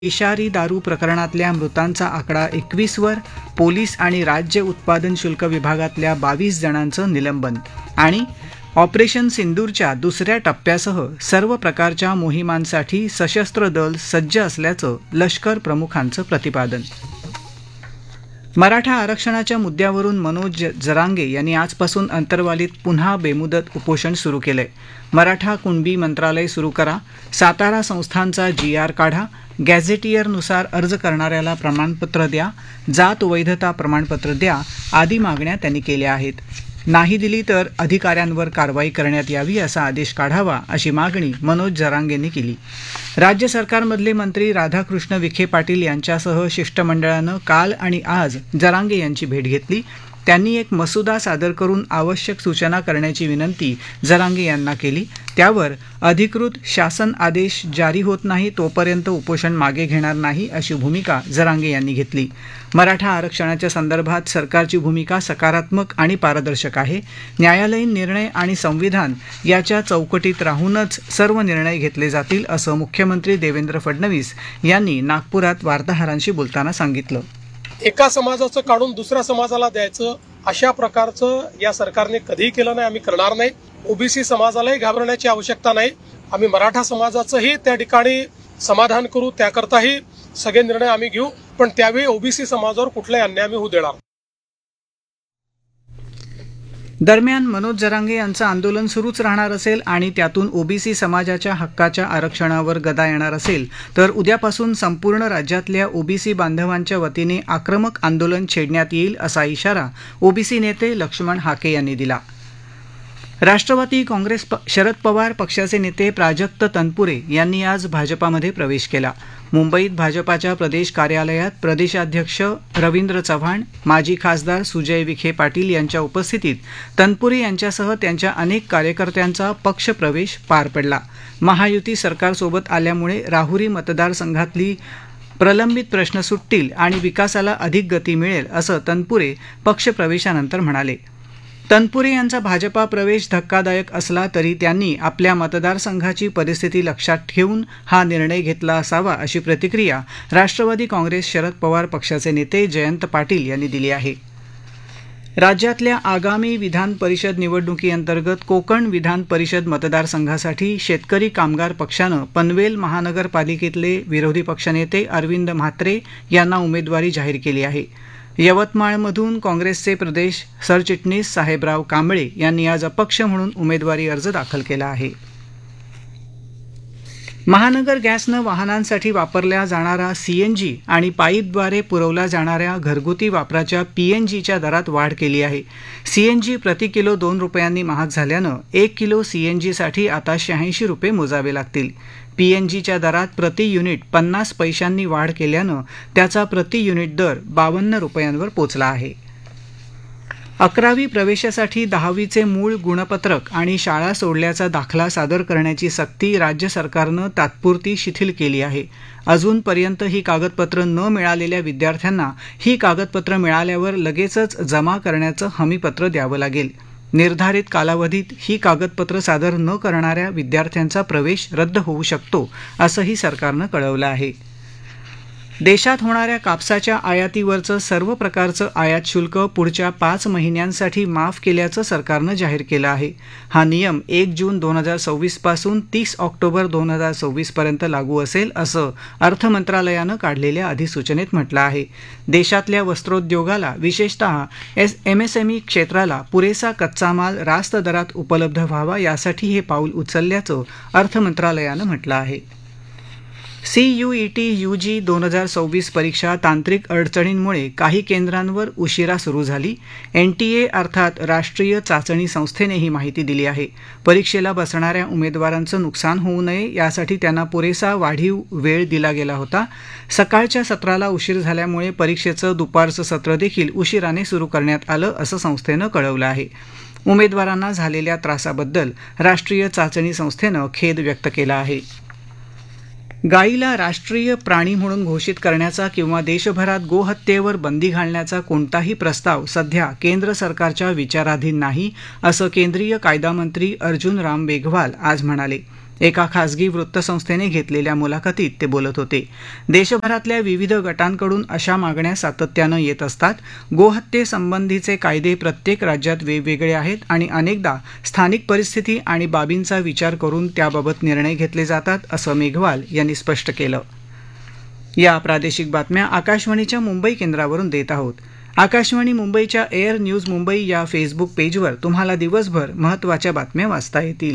विषारी दारू प्रकरणातल्या मृतांचा आकडा 21 वर, पोलीस आणि राज्य उत्पादन शुल्क विभागातल्या 22 जणांचं निलंबन आणि ऑपरेशन सिंदूरच्या दुसऱ्या टप्प्यासह सर्व प्रकारच्या मोहिमांसाठी सशस्त्र दल सज्ज असल्याचं लष्कर प्रमुखांचं प्रतिपादन. मराठा आरक्षणाच्या मुद्द्यावरून मनोज जरांगे यांनी आजपासून अंतरवालीत पुन्हा बेमुदत उपोषण सुरू केलंय. मराठा कुणबी मंत्रालय सुरू करा, सातारा संस्थांचा GR काढा, गॅझेटियरनुसार अर्ज करणाऱ्याला प्रमाणपत्र द्या, जात वैधता प्रमाणपत्र द्या आदी मागण्या त्यांनी केल्या आहेत. नाही दिली तर अधिकाऱ्यांवर कारवाई करण्यात यावी असा आदेश काढावा अशी मागणी मनोज जरांगेंनी केली. राज्य सरकारमधले मंत्री राधाकृष्ण विखे पाटील यांच्यासह शिष्टमंडळानं काल आणि आज जरांगे यांची भेट घेतली. त्यांनी एक मसुदा सादर करून आवश्यक सूचना करण्याची विनंती जरांगे यांना केली. त्यावर अधिकृत शासन आदेश जारी होत नाही तोपर्यंत उपोषण मागे घेणार नाही अशी भूमिका जरांगे यांनी घेतली. मराठा आरक्षणाच्या संदर्भात सरकारची भूमिका सकारात्मक आणि पारदर्शक आहे. न्यायालयीन निर्णय आणि संविधान याच्या चौकटीत राहूनच सर्व निर्णय घेतले जातील असं मुख्यमंत्री देवेंद्र फडणवीस यांनी नागपुरात वार्ताहरांशी बोलताना सांगितलं. एका समाजाचं काढून दुसऱ्या समाजाला द्यायचं अशा प्रकारचं या सरकारने कधीही केलं नाही, आम्ही करणार नाही. ओबीसी समाजालाही घाबरण्याची आवश्यकता नाही. आम्ही मराठा समाजाचंही त्या ठिकाणी समाधान करू, त्याकरताही सगळे निर्णय आम्ही घेऊ, पण त्यावेळी ओबीसी समाजावर कुठलाही अन्याय आम्ही होऊ देणार. दरम्यान मनोज जरांगे यांचं आंदोलन सुरूच राहणार असेल आणि त्यातून ओबीसी समाजाच्या हक्काच्या आरक्षणावर गदा येणार असेल तर उद्यापासून संपूर्ण राज्यातल्या ओबीसी बांधवांच्या वतीने आक्रमक आंदोलन छेडण्यात येईल असा इशारा ओबीसी नेते लक्ष्मण हाके यांनी दिला. राष्ट्रवादी काँग्रेस शरद पवार पक्षाचे नेते प्राजक्त तनपुरे यांनी आज भाजपामध्ये प्रवेश केला. मुंबईत भाजपाच्या प्रदेश कार्यालयात प्रदेशाध्यक्ष रवींद्र चव्हाण, माजी खासदार सुजय विखे पाटील यांच्या उपस्थितीत तनपुरे यांच्यासह त्यांच्या अनेक कार्यकर्त्यांचा पक्षप्रवेश पार पडला. महायुती सरकारसोबत आल्यामुळे राहुरी मतदारसंघातली प्रलंबित प्रश्न सुटतील आणि विकासाला अधिक गती मिळेल असं तनपुरे पक्षप्रवेशानंतर म्हणाले. तनपुरे यांचा भाजपा प्रवेश धक्कादायक असला तरी त्यांनी आपल्या मतदारसंघाची परिस्थिती लक्षात ठेवून हा निर्णय घेतला असावा अशी प्रतिक्रिया राष्ट्रवादी काँग्रेस शरद पवार पक्षाचे नेते जयंत पाटील यांनी दिली आहे. राज्यातल्या आगामी विधान परिषद निवडणुकीअंतर्गत कोकण विधान परिषद मतदारसंघासाठी शेतकरी कामगार पक्षानं पनवेल महानगरपालिकेतले विरोधी पक्षनेते अरविंद म्हात्रे यांना उमेदवारी जाहीर केली आहे. यवतमाळमधून काँग्रेसचे प्रदेश सरचिटणीस साहेबराव कांबळे यांनी आज अपक्ष म्हणून उमेदवारी अर्ज दाखल केला आहे. महानगर गॅसनं वाहनांसाठी वापरल्या जाणारा CNG आणि पाईपद्वारे पुरवल्या जाणाऱ्या घरगुती वापराच्या PNGच्या दरात वाढ केली आहे. CNG प्रति किलो 2 रुपयांनी महाग झाल्यानं 1 किलो CNGसाठी आता 86 रुपये मोजावे लागतील. PNGच्या दरात प्रति युनिट 50 पैशांनी वाढ केल्यानं त्याचा प्रति युनिट दर 52 रुपयांवर पोचला आहे. 11वी प्रवेशासाठी 10वीचे मूळ गुणपत्रक आणि शाळा सोडल्याचा दाखला सादर करण्याची सक्ती राज्य सरकारनं तात्पुरती शिथिल केली आहे. अजूनपर्यंत ही कागदपत्रं न मिळालेल्या विद्यार्थ्यांना ही कागदपत्रं मिळाल्यावर लगेचच जमा करण्याचं हमीपत्र द्यावं लागेल. निर्धारित कालावधीत ही कागदपत्रं सादर न करणाऱ्या विद्यार्थ्यांचा प्रवेश रद्द होऊ शकतो असंही सरकारनं कळवलं आहे. देशात होणाऱ्या कापसाच्या आयातीवरचं सर्व प्रकारचं आयात शुल्क पुढच्या 5 महिन्यांसाठी माफ केल्याचं सरकारनं जाहीर केलं आहे. हा नियम 1 जून 2026 पासून 30 ऑक्टोबर 2026 पर्यंत लागू असेल असं अर्थ मंत्रालयानं काढलेल्या अधिसूचनेत म्हटलं आहे. देशातल्या वस्त्रोद्योगाला विशेषतः MSME क्षेत्राला पुरेसा कच्चा माल रास्त दरात उपलब्ध व्हावा यासाठी हे पाऊल उचलल्याचं अर्थ मंत्रालयानं म्हटलं आहे. CUET UG 2026 परीक्षा तांत्रिक अडचणींमुळे काही केंद्रांवर उशिरा सुरू झाली. NTA अर्थात राष्ट्रीय चाचणी संस्थेने ही माहिती दिली आहे. परीक्षेला बसणाऱ्या उमेदवारांचं नुकसान होऊ नये यासाठी त्यांना पुरेसा वाढीव वेळ दिला गेला होता. सकाळच्या सत्राला उशीर झाल्यामुळे परीक्षेचं दुपारचं सत्र देखील उशिराने सुरू करण्यात आलं असं संस्थेनं कळवलं आहे. उमेदवारांना झालेल्या त्रासाबद्दल राष्ट्रीय चाचणी संस्थेनं खेद व्यक्त केला आहे. गायीला राष्ट्रीय प्राणी म्हणून घोषित करण्याचा किंवा देशभरात गोहत्येवर बंदी घालण्याचा कोणताही प्रस्ताव सध्या केंद्र सरकारच्या विचाराधीन नाही असं केंद्रीय कायदा मंत्री अर्जुन राम मेघवाल आज म्हणाले. एका खासगी वृत्तसंस्थेने घेतलेल्या मुलाखतीत ते बोलत होते. देशभरातल्या विविध गटांकडून अशा मागण्या सातत्यानं येत असतात. गोहत्येसंबंधीचे कायदे प्रत्येक राज्यात वेगवेगळे आहेत आणि अनेकदा स्थानिक परिस्थिती आणि बाबींचा विचार करून त्याबाबत निर्णय घेतले जातात, असं मेघवाल यांनी स्पष्ट केलं. या प्रादेशिक बातम्या आकाशवाणीच्या मुंबई केंद्रावरून देत आहोत. आकाशवाणी मुंबईच्या एअर न्यूज मुंबई या फेसबुक पेजवर तुम्हाला दिवसभर महत्त्वाच्या बातम्या वाचता येतील.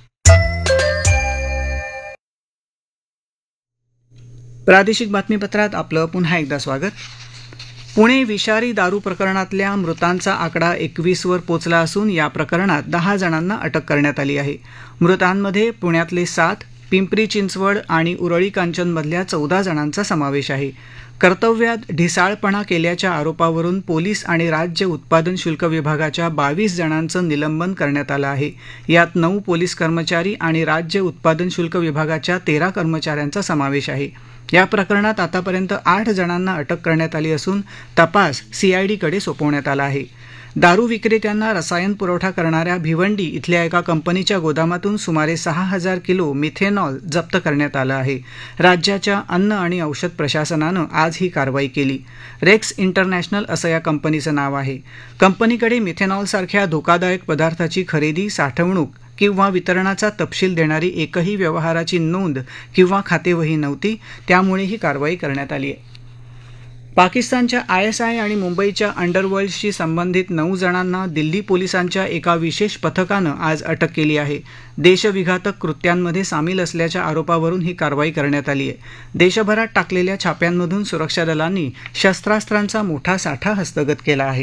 प्रादेशिक बातमीपत्रात आपलं पुन्हा एकदा स्वागत. पुणे विषारी दारू प्रकरणातल्या मृतांचा आकडा 21 वर पोचला असून या प्रकरणात 10 जणांना अटक करण्यात आली आहे. मृतांमध्ये पुण्यातले 7, पिंपरी चिंचवड आणि उरळी कांचनमधल्या 14 जणांचा समावेश आहे. कर्तव्यात ढिसाळपणा केल्याच्या आरोपावरून पोलीस आणि राज्य उत्पादन शुल्क विभागाच्या 22 जणांचं निलंबन करण्यात आलं आहे. यात 9 पोलीस कर्मचारी आणि राज्य उत्पादन शुल्क विभागाच्या 13 कर्मचाऱ्यांचा समावेश आहे. या प्रकरणात आतापर्यंत 8 जणांना अटक करण्यात आली असून तपास सीआयडीकडे सोपवण्यात आला आहे. दारू विक्रेत्यांना रसायन पुरवठा करणाऱ्या भिवंडी इथल्या एका कंपनीच्या गोदामातून सुमारे 6,000 किलो मिथेनॉल जप्त करण्यात आलं आहे. राज्याच्या अन्न आणि औषध प्रशासनानं आज ही कारवाई केली. रेक्स इंटरनॅशनल असं या कंपनीचं नाव आहे. कंपनीकडे मिथेनॉलसारख्या धोकादायक पदार्थाची खरेदी, साठवणूक किंवा वितरणाचा तपशील देणारी एकही व्यवहाराची नोंद किंवा खातेवही नव्हती. त्यामुळे ही कारवाई करण्यात आली आहे. पाकिस्तानच्या ISI आणि मुंबईच्या अंडरवर्ल्डशी संबंधित 9 जणांना दिल्ली पोलिसांच्या एका विशेष पथकानं आज अटक केली आहे. देशविघातक कृत्यांमध्ये सामील असल्याच्या आरोपावरून ही कारवाई करण्यात आली आहे. देशभरात टाकलेल्या छाप्यांमधून सुरक्षा दलांनी शस्त्रास्त्रांचा मोठा साठा हस्तगत केला आहे.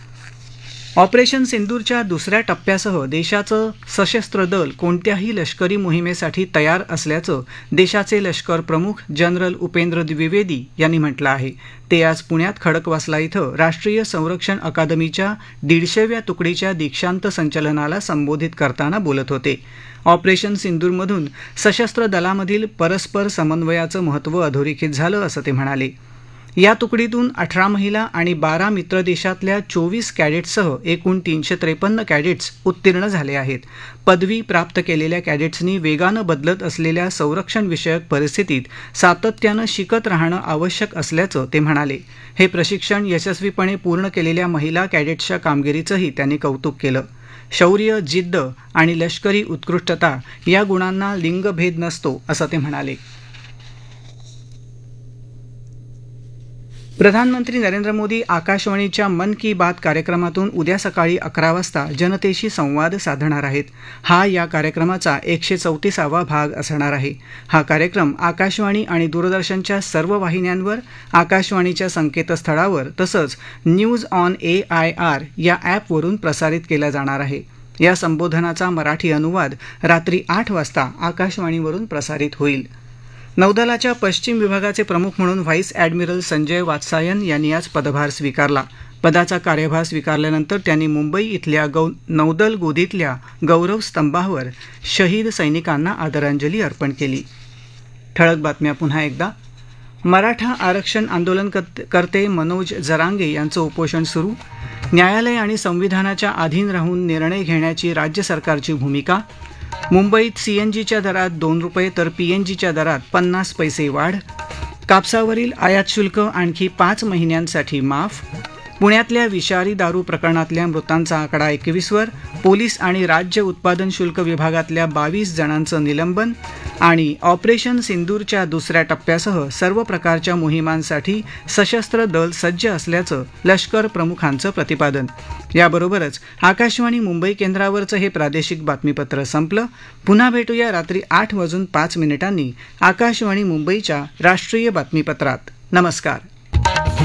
ऑपरेशन सिंदूरच्या दुसऱ्या टप्प्यासह देशाचं सशस्त्र दल कोणत्याही लष्करी मोहिमेसाठी तयार असल्याचं देशाचे लष्कर प्रमुख जनरल उपेंद्र द्विवेदी यांनी म्हटलं आहे. ते आज पुण्यात खडकवासला इथं राष्ट्रीय संरक्षण अकादमीच्या 150व्या तुकडीच्या दीक्षांत संचलनाला संबोधित करताना बोलत होते. ऑपरेशन सिंदूरमधून सशस्त्र दलामधील परस्पर समन्वयाचं महत्त्व अधोरेखित झालं, असं ते म्हणाले. या तुकडीतून 18 महिला आणि 12 मित्र देशातल्या 24 कॅडेट्ससह एकूण 353 कॅडेट्स उत्तीर्ण झाले आहेत. पदवी प्राप्त केलेल्या कॅडेट्सनी वेगानं बदलत असलेल्या संरक्षण विषयक परिस्थितीत सातत्यानं शिकत राहणं आवश्यक असल्याचं ते म्हणाले. हे प्रशिक्षण यशस्वीपणे पूर्ण केलेल्या महिला कॅडेट्सच्या कामगिरीचंही त्यांनी कौतुक केलं. शौर्य, जिद्द आणि लष्करी उत्कृष्टता या गुणांना लिंगभेद नसतो, असं ते म्हणाले. प्रधानमंत्री नरेंद्र मोदी आकाशवाणीच्या मन की बात कार्यक्रमातून उद्या सकाळी 11 वाजता जनतेशी संवाद साधणार आहेत. हा या कार्यक्रमाचा 134वा भाग असणार आहे. हा कार्यक्रम आकाशवाणी आणि दूरदर्शनच्या सर्व वाहिन्यांवर, आकाशवाणीच्या संकेतस्थळावर तसंच न्यूज ऑन AIR या ॲपवरून प्रसारित केला जाणार आहे. या संबोधनाचा मराठी अनुवाद रात्री 8 वाजता आकाशवाणीवरून प्रसारित होईल. नौदलाच्या पश्चिम विभागाचे प्रमुख म्हणून व्हाईस ॲडमिरल संजय वात्सायन यांनी आज पदभार स्वीकारला. पदाचा कार्यभार स्वीकारल्यानंतर त्यांनी मुंबई इथल्या नौदल गोदीतल्या गौरव स्तंभावर शहीद सैनिकांना आदरांजली अर्पण केली. ठळक बातम्या पुन्हा एकदा. मराठा आरक्षण आंदोलनकर्ते मनोज जरांगे यांचं उपोषण सुरू. न्यायालय आणि संविधानाच्या अधीन राहून निर्णय घेण्याची राज्य सरकारची भूमिका. मुंबईत CNGच्या दरात 2 रुपये तर PNGच्या दरात 50 पैसे वाढ. कापसावरील आयात शुल्क आणखी 5 महिन्यांसाठी माफ. पुण्यातल्या विषारी दारू प्रकरणातल्या मृतांचा आकडा 21 वर. पोलीस आणि राज्य उत्पादन शुल्क विभागातल्या 22 जणांचं निलंबन. आणि ऑपरेशन सिंदूरच्या दुसऱ्या टप्प्यासह सर्व प्रकारच्या मोहिमांसाठी सशस्त्र दल सज्ज असल्याचं लष्कर प्रमुखांचं प्रतिपादन. याबरोबरच आकाशवाणी मुंबई केंद्रावरचं हे प्रादेशिक बातमीपत्र संपलं. पुन्हा भेटूया रात्री 8:05 आकाशवाणी मुंबईच्या राष्ट्रीय बातमीपत्रात. नमस्कार.